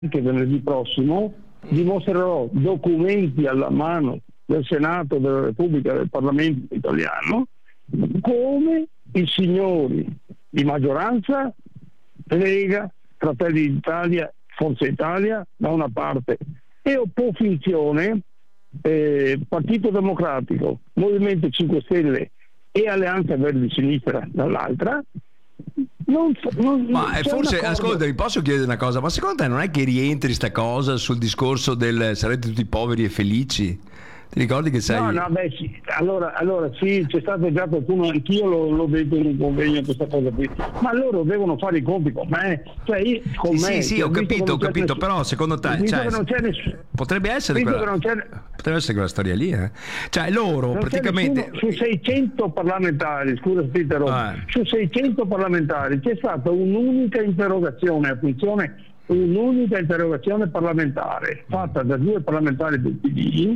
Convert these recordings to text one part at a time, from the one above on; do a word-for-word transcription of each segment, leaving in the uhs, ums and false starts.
anche venerdì prossimo dimostrerò documenti alla mano del Senato della Repubblica, del Parlamento italiano, come i signori di maggioranza, Lega, Fratelli d'Italia, Forza Italia da una parte e opposizione, eh, Partito Democratico, Movimento cinque Stelle e Alleanza Verdi Sinistra dall'altra. Non, non, ma forse, ascolta, vi posso chiedere una cosa, ma secondo te non è che rientri sta cosa sul discorso del sarete tutti poveri e felici? Ti ricordi che sei... No, no, beh sì, allora, allora sì, c'è stato già qualcuno, anch'io l'ho, l'ho detto in un convegno questa cosa qui, ma loro devono fare i conti con me, cioè io, con sì, me. Sì, sì, ho capito, ho capito, nessuno, però secondo te... Cioè, non c'è nessuno, potrebbe essere quella, non c'è, potrebbe essere quella storia lì, eh? Cioè loro non praticamente... Nessuno, su seicento parlamentari, scusa se ti interrompo, eh. su seicento parlamentari c'è stata un'unica interrogazione, attenzione, un'unica interrogazione parlamentare, fatta da due parlamentari del P D,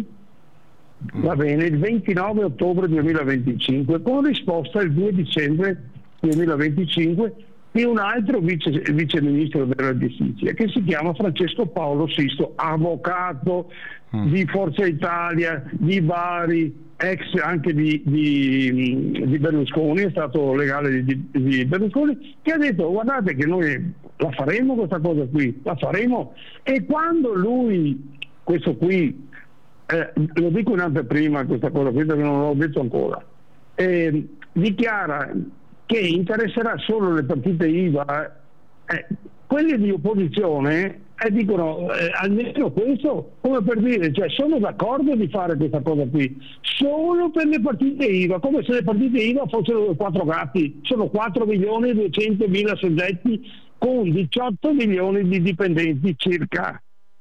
va bene, il ventinove ottobre duemilaventicinque, con risposta il due dicembre duemilaventicinque di un altro vice, vice ministro della giustizia che si chiama Francesco Paolo Sisto, avvocato mm. di Forza Italia, di Bari, ex anche di, di, di Berlusconi, è stato legale di, di Berlusconi, che ha detto guardate che noi la faremo questa cosa qui, la faremo. E quando lui, questo qui, Eh, lo dico in anteprima questa cosa qui perché non l'ho detto ancora, eh, dichiara che interesserà solo le partite I V A, eh, quelli di opposizione eh, dicono eh, almeno questo, come per dire, cioè sono d'accordo di fare questa cosa qui solo per le partite I V A, come se le partite I V A fossero quattro gatti. Sono quattro milioni e duecentomila soggetti con diciotto milioni di dipendenti circa.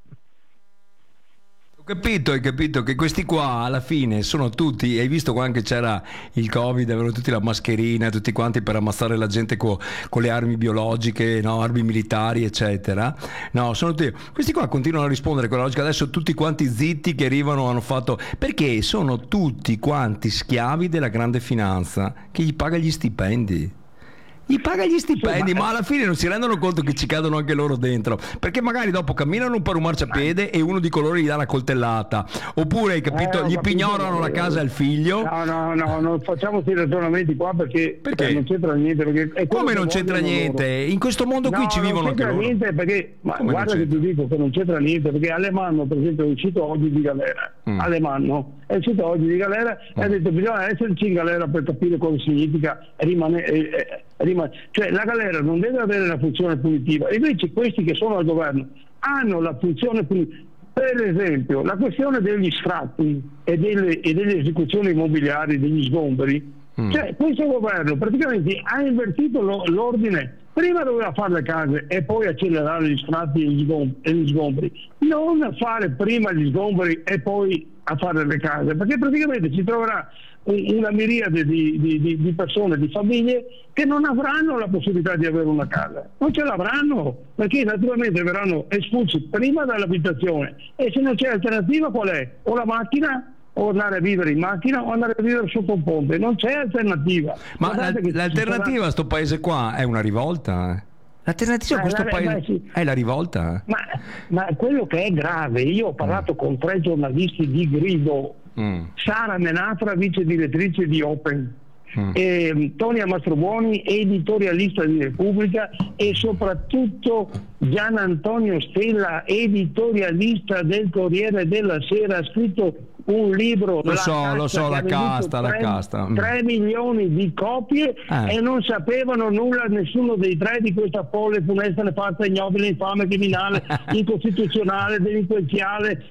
Ho capito, hai capito che questi qua alla fine sono tutti, hai visto qua anche c'era il Covid, avevano tutti la mascherina, tutti quanti per ammazzare la gente co, con le armi biologiche, no, armi militari eccetera, no, sono tutti, questi qua continuano a rispondere con la logica, adesso tutti quanti zitti che arrivano hanno fatto, perché sono tutti quanti schiavi della grande finanza che gli paga gli stipendi. Gli paga gli stipendi, sì, ma... ma alla fine non si rendono conto che ci cadono anche loro dentro, perché magari dopo camminano per un marciapiede e uno di coloro gli dà la coltellata, oppure hai capito, eh, gli pignorano la casa al figlio. No, no, no, non facciamo questi ragionamenti qua perché, perché? perché non c'entra niente. Perché è come non c'entra niente? Loro. In questo mondo no, qui ci vivono anche loro. Non c'entra niente perché, ma guarda che ti dico che non c'entra niente, perché Alemanno per esempio è uscito oggi di galera, mm. Alemanno è uscito oggi di galera mm. e ha detto bisogna esserci in galera per capire cosa significa rimanere. Eh, eh, Cioè la galera non deve avere una funzione punitiva, invece questi che sono al governo hanno la funzione punitiva. Per esempio la questione degli sfratti e delle, e delle esecuzioni immobiliari, degli sgomberi, mm. cioè questo governo praticamente ha invertito lo, l'ordine. Prima doveva fare le case e poi accelerare gli sfratti e gli, sgombri, e gli sgombri, non fare prima gli sgombri e poi a fare le case, perché praticamente si troverà una miriade di, di, di, di persone, di famiglie che non avranno la possibilità di avere una casa, non ce l'avranno perché naturalmente verranno espulsi prima dall'abitazione e se non c'è alternativa qual è? O la macchina o andare a vivere in macchina o andare a vivere sotto un ponte, non c'è alternativa. Ma la, l'alternativa sarà... a sto paese qua è una rivolta? L'alternativa a questo eh, paese beh, sì. è la rivolta? Ma, ma quello che è grave, io ho parlato mm. con tre giornalisti di grido, mm. Sara Menatra, vice direttrice di Open, mm. e Tonia Mastrobuoni, editorialista di Repubblica, e soprattutto Gian Antonio Stella, editorialista del Corriere della Sera, ha scritto un libro, lo so, casta, lo so, la casta, la casta. tre milioni di copie eh. e non sapevano nulla nessuno dei tre di questa folle, funesta, nefasta, ignobile, infame, criminale, incostituzionale, delinquenziale,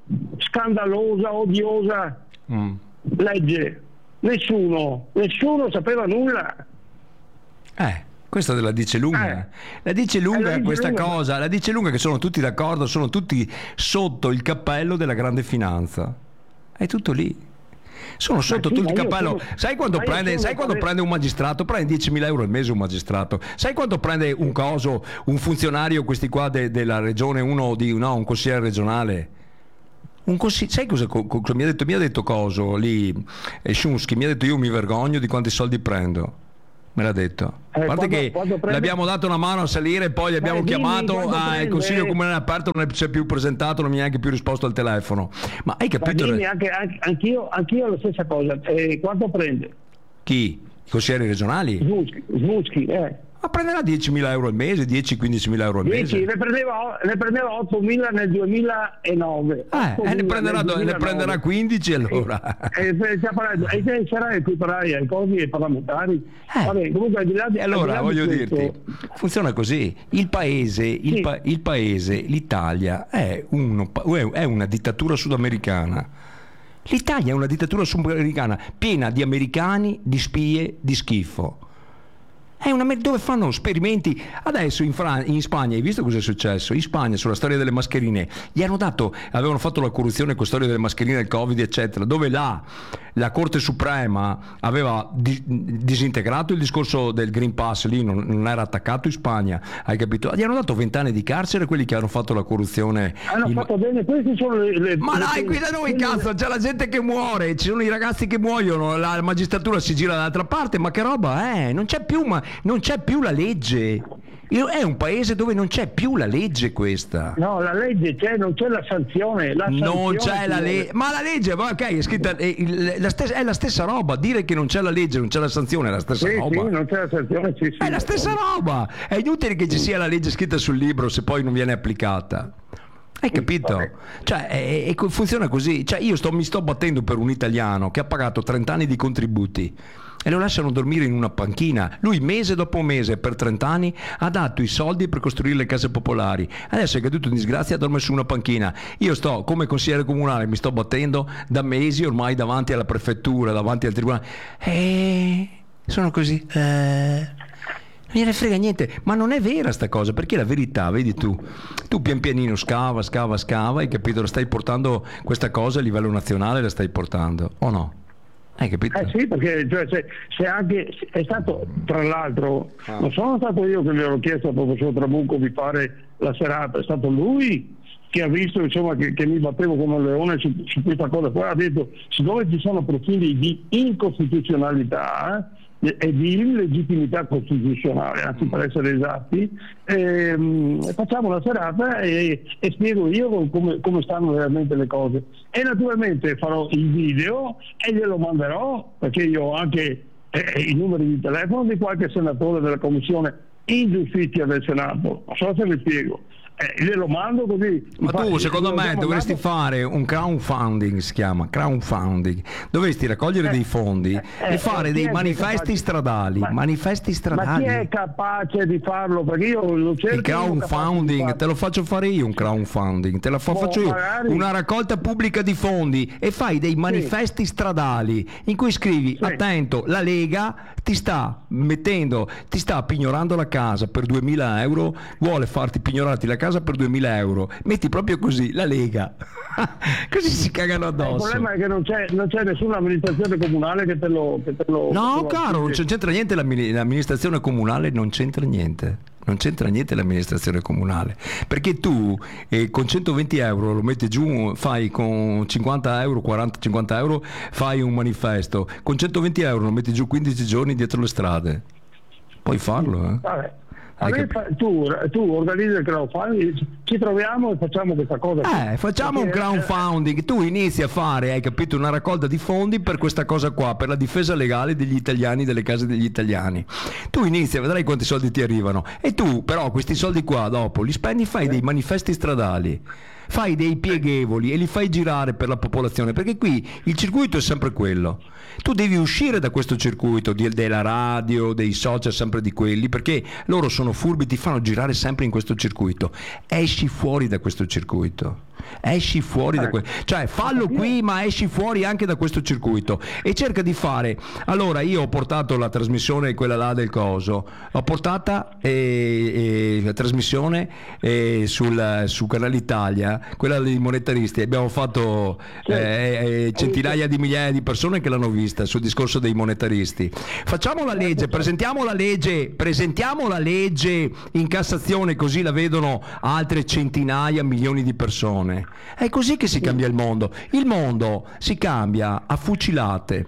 scandalosa, odiosa mm. legge. Nessuno, nessuno sapeva nulla. Eh. Questa la dice lunga, eh. la dice lunga la dice questa lunga. cosa, la dice lunga che sono tutti d'accordo, sono tutti sotto il cappello della grande finanza. È tutto lì. Sono sotto sì, tutto il cappello. Sono... Sai quando, prende, sai quando prende un magistrato? Prende diecimila euro al mese un magistrato. Sai quando prende un coso, un funzionario, questi qua de, della regione, uno di no, un consigliere regionale? Un consigli- sai cosa, cosa mi ha detto? Mi ha detto coso lì, Sciunsky, mi ha detto io mi vergogno di quanti soldi prendo. me l'ha detto. A Eh, parte quando- che quando prende- l'abbiamo dato una mano a salire, poi gli abbiamo Eh, dimmi, chiamato quando al prende- consiglio comunale aperto, non si è più presentato, non mi ha neanche più risposto al telefono. Ma hai Ma capito? dimmi, anche, anche- anch'io, anch'io la stessa cosa. Eh, quanto prende? Chi? I consiglieri regionali? Smuschi, Smuschi, eh. Ma prenderà diecimila euro al mese, dieci-quindicimila euro al dieci, mese. ne prendeva, ne prendeva ottomila nel duemilanove. Eh, e ne prenderà, ne prenderà quindici allora. E, e, e, e sarà equiparare ai cosi e parlamentari. Eh. Vabbè, comunque al di là di, E al di allora là di voglio questo- dirti, funziona così. Il paese, il, Sì. pa- il paese, l'Italia è, uno- è una dittatura sudamericana. L'Italia è una dittatura sudamericana piena di americani, di spie, di schifo. È una me- dove fanno esperimenti. Adesso in, Fran- in Spagna, hai visto cosa è successo? In Spagna, sulla storia delle mascherine, gli hanno dato, avevano fatto la corruzione con la storia delle mascherine, il Covid, eccetera, dove là la Corte Suprema aveva di- disintegrato il discorso del Green Pass, lì non, non era attaccato in Spagna, hai capito? Gli hanno dato vent'anni di carcere quelli che hanno fatto la corruzione. Hanno in- fatto bene, questi sono le... le Ma le- dai, qui da noi le- cazzo, c'è la gente che muore, ci sono i ragazzi che muoiono, la magistratura si gira dall'altra parte, ma che roba è? Non c'è più, ma non c'è più la legge. Io- È un paese dove non c'è più la legge questa. No, la legge c'è, non c'è la sanzione. La Non sanzione c'è la ci legge, vuole. ma la legge, ma ok, è scritta, è, il- la stessa, è la stessa roba. Dire che non c'è la legge, non c'è la sanzione, è la stessa Sì, roba. sì, non c'è la sanzione, sì, sì. È la stessa roba. È inutile che ci sia la legge scritta sul libro se poi non viene applicata. Hai capito? vabbè. Cioè, è- è- funziona così. Cioè, io sto, mi sto battendo per un italiano che ha pagato trenta anni di contributi e lo lasciano dormire in una panchina. Lui mese dopo mese per trenta anni ha dato i soldi per costruire le case popolari. Adesso è caduto in disgrazia e dorme su una panchina. Io sto come consigliere comunale, mi sto battendo da mesi ormai davanti alla prefettura, davanti al tribunale. E sono così. Eh... Non gliene frega niente, ma non è vera sta cosa, perché la verità, vedi tu, tu pian pianino scava, scava, scava, hai capito, la stai portando questa cosa a livello nazionale, la stai portando, o no? Hai capito? Eh sì, perché cioè, se, se anche è stato, tra l'altro, Ah. non sono stato io che gli ho chiesto al professor Trabucco di fare la serata, è stato lui che ha visto insomma, che, che mi battevo come un leone su, su questa cosa. Poi ha detto, siccome ci sono profili di incostituzionalità eh, e di illegittimità costituzionale, anzi per essere esatti, ehm, facciamo la serata e, e spiego io come, come stanno realmente le cose. E naturalmente farò il video e glielo manderò, perché io ho anche eh, i numeri di telefono di qualche senatore della Commissione in giustizia del Senato. Non so se mi spiego. Eh, glielo mando così. Ma tu Infatti, secondo glielo me abbiamo dovresti mandato- fare un crowdfunding, si chiama crowdfunding, dovresti raccogliere dei fondi eh, e fare eh, chi dei è che è manifesti capace? stradali, Ma- manifesti Ma chi stradali. è capace di farlo? Perché io lo cerco. Il crowdfunding, te lo faccio fare io un crowdfunding, te la fa- Boh, faccio io magari. una raccolta pubblica di fondi e fai dei manifesti stradali in cui scrivi, Sì. attento, la Lega ti sta mettendo, ti sta pignorando la casa per duemila euro, vuole farti pignorarti la casa per duemila euro, metti proprio così, la Lega, così si cagano Il addosso. problema è che non c'è, non c'è nessuna amministrazione comunale che te lo. Che te lo No, che te lo caro, non affidi. c'entra niente l'ammi- l'amministrazione comunale, non c'entra niente. Non c'entra niente l'amministrazione comunale, perché tu eh, con centoventi euro lo metti giù, fai con cinquanta euro, quaranta cinquanta euro, fai un manifesto, con centoventi euro lo metti giù quindici giorni dietro le strade. Puoi farlo, eh? Vabbè. Hai A me capi- fa- tu, tu organizzi il crowdfunding, ci troviamo e facciamo questa cosa. Eh, facciamo un Perché, crowdfunding, tu inizi a fare, hai capito, una raccolta di fondi per questa cosa qua, per la difesa legale degli italiani, delle case degli italiani. Tu inizi, vedrai quanti soldi ti arrivano e tu però questi soldi qua dopo li spendi, fai dei manifesti stradali, fai dei pieghevoli e li fai girare per la popolazione, perché qui il circuito è sempre quello. Tu devi uscire da questo circuito di- della radio, dei social, sempre di quelli, perché loro sono furbi, ti fanno girare sempre in questo circuito. Esci fuori da questo circuito. Esci fuori da questo, cioè fallo qui ma esci fuori anche da questo circuito e cerca di fare. Allora io ho portato la trasmissione, quella là del coso, l'ho portata eh, eh, la trasmissione eh, sul, su Canale Italia, quella dei monetaristi, abbiamo fatto eh, eh, centinaia di migliaia di persone che l'hanno vista sul discorso dei monetaristi. Facciamo la legge, presentiamo la legge, presentiamo la legge in Cassazione, così la vedono altre centinaia, milioni di persone. È così che si cambia il mondo. Il mondo si cambia a fucilate.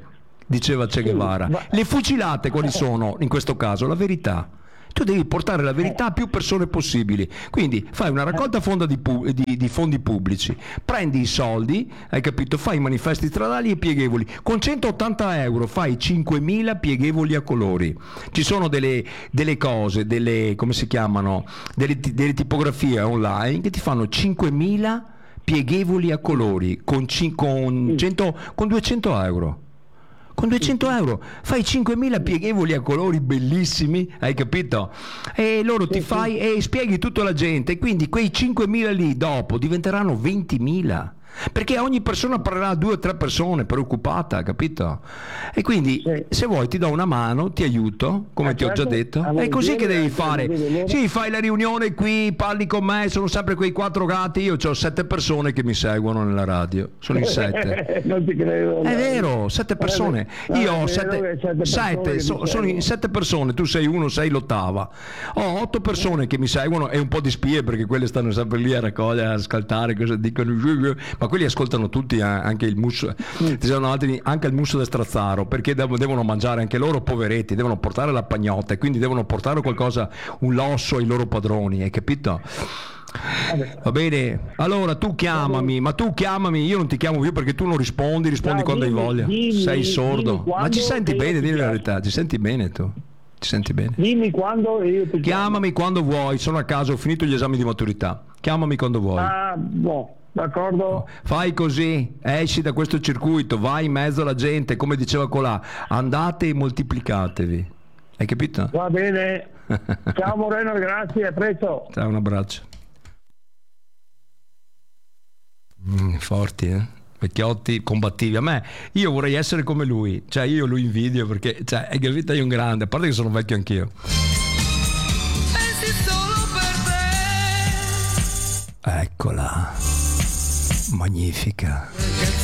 diceva Che Guevara. ma... Le fucilate quali sono in questo caso? La verità. Tu devi portare la verità a più persone possibili, quindi fai una raccolta fonda di, pu- di, di fondi pubblici, prendi i soldi, hai capito, fai manifesti stradali e pieghevoli, con centottanta euro fai cinquemila pieghevoli a colori. Ci sono delle, delle cose, delle, come si chiamano, delle, delle tipografie online che ti fanno cinquemila pieghevoli a colori con, cin- con, cento, con duecento euro. Con duecento euro fai cinquemila pieghevoli a colori bellissimi, hai capito? E loro ti fai e spieghi tutto alla gente, quindi quei cinquemila lì dopo diventeranno ventimila. Perché ogni persona parlerà a due o tre persone preoccupata, capito? E quindi sì. se vuoi ti do una mano, ti aiuto, come ah, ti certo. ho già detto. È così che devi fare. Sì, fai la riunione qui, parli con me, sono sempre quei quattro gatti, io ho sette persone che mi seguono nella radio, sono in sette. Non ti credo. È vero, sette persone. No, io ho sette, sette, sette so, sono in sette persone, tu sei uno, sei l'ottava. Ho otto persone che mi seguono e un po' di spie perché quelle stanno sempre lì a raccogliere, a ascoltare cosa dicono. Ma quelli ascoltano tutti, eh, anche il musso, altri, anche il musso da Strazzaro, perché dev- devono mangiare anche loro, poveretti, devono portare la pagnotta e quindi devono portare qualcosa, un losso ai loro padroni, hai capito? Va bene, allora tu chiamami, ma tu chiamami, io non ti chiamo più perché tu non rispondi, rispondi no, quando dimmi, hai voglia, dimmi, sei sordo, ma ci senti bene, dimmi la verità, ci senti bene tu? Ci senti bene? Dimmi quando e io ti chiamami chiamo. Quando vuoi, sono a casa, ho finito gli esami di maturità, chiamami quando vuoi. Ah, no. D'accordo? Fai così, esci da questo circuito, vai in mezzo alla gente, come diceva Colà, andate e moltiplicatevi. Hai capito? Va bene. Ciao Moreno, grazie, a presto. Ciao, un abbraccio. Mm, forti, eh? Vecchiotti combattivi. A me, io vorrei essere come lui, cioè io lo invidio perché, cioè, hai capito, è un grande, a parte che sono vecchio anch'io. Eccola. Magnifica.